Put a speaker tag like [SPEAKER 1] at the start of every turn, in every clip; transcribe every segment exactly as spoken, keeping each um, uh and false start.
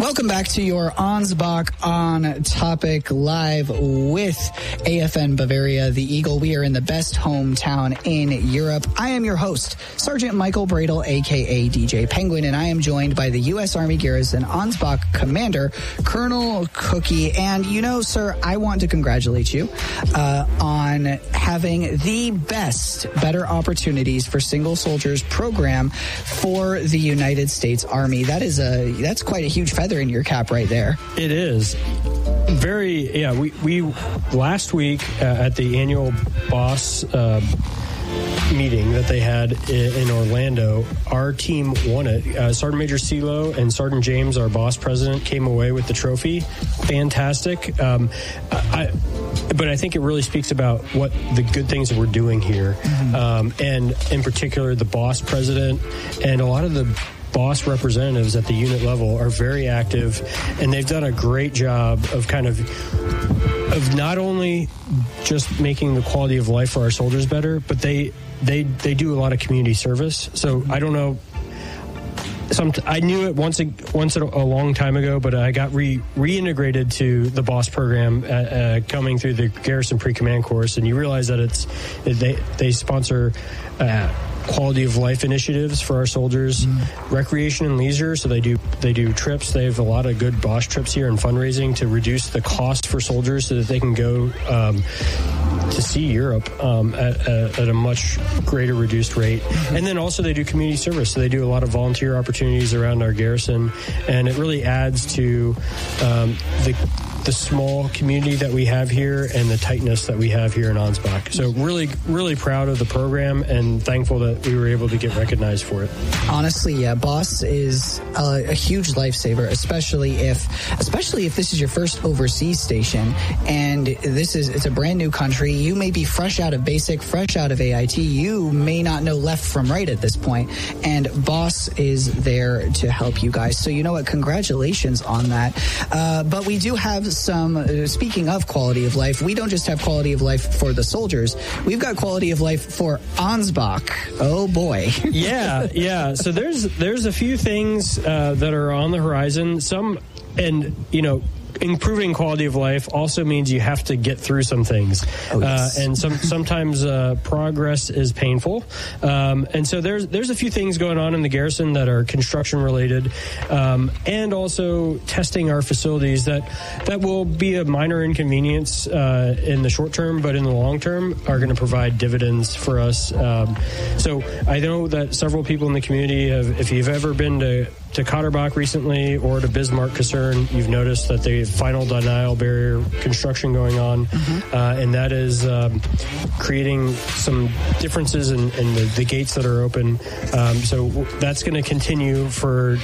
[SPEAKER 1] Welcome back to your Ansbach On Topic live with A F N Bavaria, the Eagle. We are in the best hometown in Europe. I am your host, Sergeant Michael Bradle, a k a. D J Penguin, and I am joined by the U S Army Garrison Ansbach Commander, Colonel Cookie. And you know, sir, I want to congratulate you uh, on having the best Better Opportunities for Single Soldiers program for the United States Army. That is a, that's quite a huge feather in your cap right there.
[SPEAKER 2] It is. Very, yeah, we, we last week uh, at the annual boss uh, meeting that they had in, in Orlando, our team won it. Uh, Sergeant Major CeeLo and Sergeant James, our boss president, came away with the trophy. Fantastic. Um, I, but I think it really speaks about what the good things that we're doing here. Mm-hmm. Um, and in particular, the boss president and a lot of the boss representatives at the unit level are very active, and they've done a great job of kind of of not only just making the quality of life for our soldiers better, but they they they do a lot of community service. So I don't know. Some, I knew it once a, once a, a long time ago, but I got re, reintegrated to the BOSS program uh, uh, coming through the Garrison Pre-Command course, and you realize that it's they they sponsor uh, quality of life initiatives for our soldiers, mm. recreation and leisure. So they do they do trips. They have a lot of good BOSS trips here and fundraising to reduce the cost for soldiers so that they can go um, to see Europe um, at, at, at a much greater reduced rate. Mm-hmm. And then also they do community service. So they do a lot of volunteer opportunities around our garrison, and it really adds to um, the the small community that we have here and the tightness that we have here in Ansbach. So really, really proud of the program and thankful that we were able to get recognized for it.
[SPEAKER 1] Honestly, yeah, BOSS is a, a huge lifesaver, especially if, especially if this is your first overseas station and this is, it's a brand new country. You may be fresh out of basic, fresh out of A I T. You may not know left from right at this point, and BOSS is there to help you guys. So you know what? Congratulations on that. Uh, but we do have some, uh, speaking of quality of life, we don't just have quality of life for the soldiers. We've got quality of life for Ansbach. Oh boy.
[SPEAKER 2] yeah, yeah. So there's there's a few things uh, that are on the horizon. Some, and you know, improving quality of life also means you have to get through some things. Oh, yes. uh, and some sometimes uh, progress is painful. Um, and so there's there's a few things going on in the garrison that are construction related, um, and also testing our facilities that that will be a minor inconvenience uh, in the short term, but in the long term are going to provide dividends for us. Um, so I know that several people in the community have, if you've ever been to to Katterbach recently or to Bismarck Kaserne, you've noticed that the final denial barrier construction going on, mm-hmm. uh, and that is um, creating some differences in, in the, the gates that are open. Um, so that's going to continue for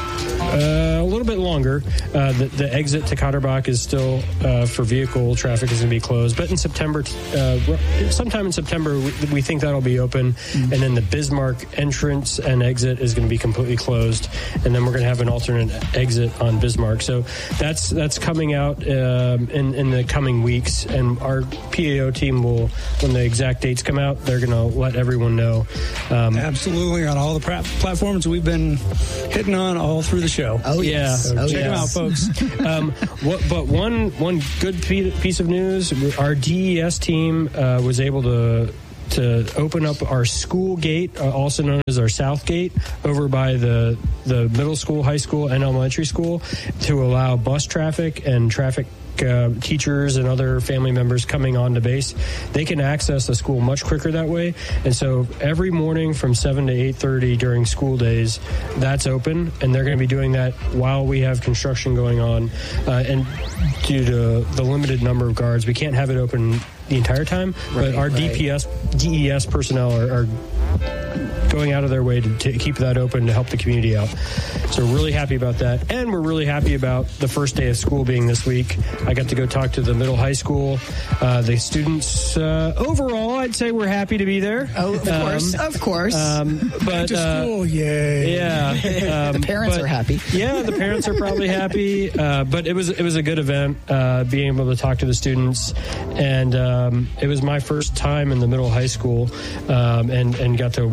[SPEAKER 2] Uh, a little bit longer. Uh, the, the exit to Katterbach is still uh, for vehicle traffic is going to be closed, but in September, uh, sometime in September, we, we think that'll be open, mm-hmm. and then the Bismarck entrance and exit is going to be completely closed, and then we're going to have an alternate exit on Bismarck. So that's that's coming out um, in in the coming weeks, and our P A O team will, when the exact dates come out, they're going to let everyone know. Um,
[SPEAKER 3] Absolutely, on all the pra- platforms we've been hitting on all through the show.
[SPEAKER 1] Oh yeah,
[SPEAKER 3] so
[SPEAKER 1] oh,
[SPEAKER 3] check
[SPEAKER 1] yes.
[SPEAKER 3] them out, folks.
[SPEAKER 2] um, what, but one one good piece of news: our D E S team uh, was able to to open up our school gate, uh, also known as our South Gate, over by the the middle school, high school, and elementary school, to allow bus traffic and traffic. Uh, teachers and other family members coming on to base, they can access the school much quicker that way. And so every morning from seven to eight thirty during school days, that's open, and they're going to be doing that while we have construction going on. Uh, and due to the limited number of guards, we can't have it open the entire time, right, but our right. D P S, D E S personnel are, are going out of their way to, to keep that open to help the community out. So we're really happy about that. And we're really happy about the first day of school being this week. I got to go talk to the middle high school. Uh, the students, uh, overall, I'd say we're happy to be there.
[SPEAKER 1] Oh, of um, course, of course.
[SPEAKER 2] Um, but,
[SPEAKER 3] Back to school, uh, yay.
[SPEAKER 2] Yeah. Um,
[SPEAKER 1] the parents
[SPEAKER 2] but,
[SPEAKER 1] are happy.
[SPEAKER 2] Yeah, the parents are probably happy. Uh, but it was it was a good event, uh, being able to talk to the students. And um, it was my first time in the middle high school, um, and, and got to walk around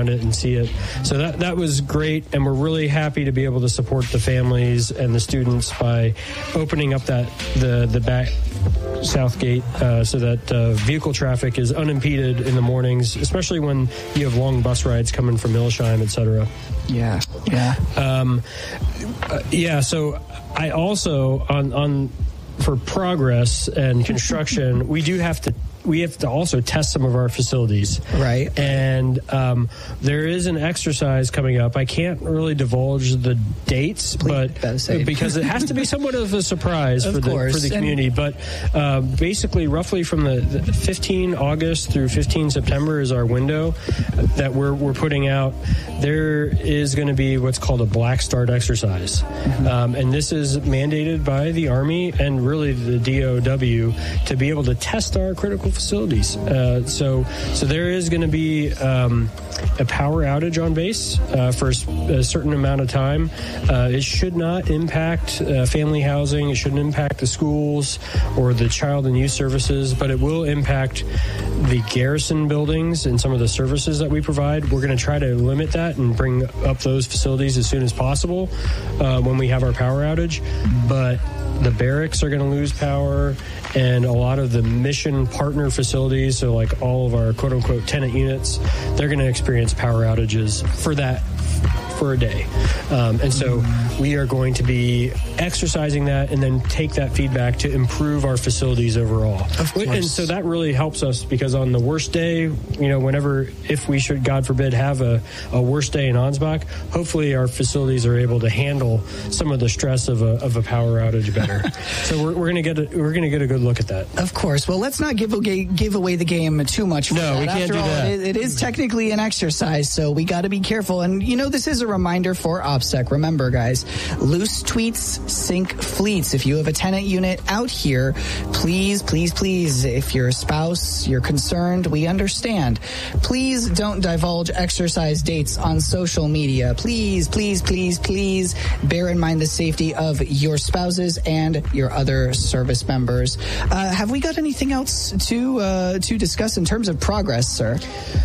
[SPEAKER 2] around it and see it. So that that was great, and we're really happy to be able to support the families and the students by opening up that the the back south gate uh, so that uh, vehicle traffic is unimpeded in the mornings, especially when you have long bus rides coming from Millsheim, et cetera.
[SPEAKER 1] Yeah, yeah.
[SPEAKER 2] Um, uh, yeah, so I also, on, on for progress and construction, we do have to we have to also test some of our facilities.
[SPEAKER 1] Right.
[SPEAKER 2] And um, there is an exercise coming up. I can't really divulge the dates,
[SPEAKER 1] Please,
[SPEAKER 2] but because it has to be somewhat of a surprise for the, for the community. And but uh, basically, roughly from the, the fifteenth August through fifteenth September is our window that we're, we're putting out. There is going to be what's called a Black Start exercise. Mm-hmm. Um, and this is mandated by the Army and really the D O W to be able to test our critical facilities. Uh, so, so there is going to be um, a power outage on base uh, for a certain amount of time. Uh, it should not impact uh, family housing. It shouldn't impact the schools or the child and youth services, but it will impact the garrison buildings and some of the services that we provide. We're going to try to limit that and bring up those facilities as soon as possible uh, when we have our power outage. But the barracks are going to lose power, and a lot of the mission partner facilities, so like all of our quote-unquote tenant units, they're going to experience power outages for that for a day. Um, and so we are going to be exercising that and then take that feedback to improve our facilities overall.
[SPEAKER 1] Of course.
[SPEAKER 2] And so that really helps us because on the worst day, you know, whenever, if we should, God forbid, have a, a worst day in Ansbach, hopefully our facilities are able to handle some of the stress of a, of a power outage better. So we're, we're going to get a, we're going to get a good look at that.
[SPEAKER 1] Of course. Well, let's not give away, give away the game too much. For
[SPEAKER 2] no,
[SPEAKER 1] that.
[SPEAKER 2] we can't
[SPEAKER 1] After
[SPEAKER 2] do
[SPEAKER 1] all,
[SPEAKER 2] that.
[SPEAKER 1] It, it is technically an exercise, so we got to be careful. And, you know, this is a reminder for OPSEC. Remember, guys, loose tweets, sink fleets. If you have a tenant unit out here, please, please, please, if you're a spouse, you're concerned, we understand. Please don't divulge exercise dates on social media. Please, please, please, please bear in mind the safety of your spouses and your other service members. Uh, have we got anything else to uh, to discuss in terms of progress, sir?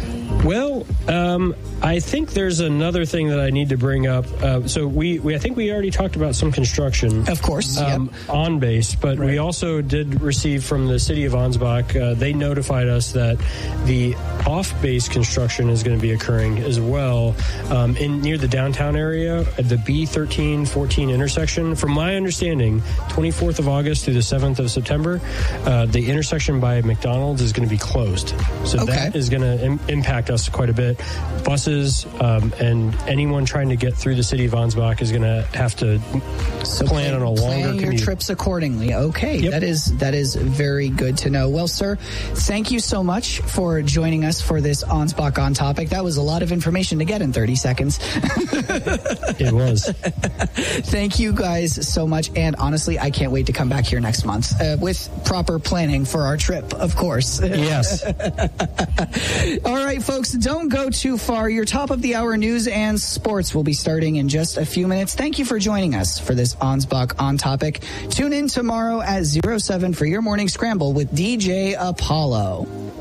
[SPEAKER 2] Well, um, I think there's another thing that I need to bring up. Uh, so we, we, I think we already talked about some construction.
[SPEAKER 1] Of course,
[SPEAKER 2] um,
[SPEAKER 1] yep.
[SPEAKER 2] on base, but right. We also did receive from the city of Ansbach, uh, they notified us that the off-base construction is going to be occurring as well um, in near the downtown area at the B thirteen fourteen intersection. From my understanding, twenty-fourth of August through the seventh of September, uh, the intersection by McDonald's is going to be closed. So
[SPEAKER 1] okay.
[SPEAKER 2] that is going to im- impact us quite a bit. Buses um, and anyone trying to get through the city of Ansbach is going to have to
[SPEAKER 1] so
[SPEAKER 2] plan, plan on a longer
[SPEAKER 1] plan
[SPEAKER 2] commute.
[SPEAKER 1] your trips accordingly. Okay,
[SPEAKER 2] yep.
[SPEAKER 1] that is that is very good to know. Well, sir, thank you so much for joining us for this Ansbach On Topic. That was a lot of information to get in thirty seconds.
[SPEAKER 2] It was.
[SPEAKER 1] Thank you guys so much, and honestly, I can't wait to come back here next month uh, with proper planning for our trip, of course.
[SPEAKER 2] Yes.
[SPEAKER 1] All right, folks, don't go too far. Your top of the hour news and sports will be starting in just a few minutes. Thank you for joining us for this Ansbach On Topic. Tune in tomorrow at zero seven for your morning scramble with D J Apollo.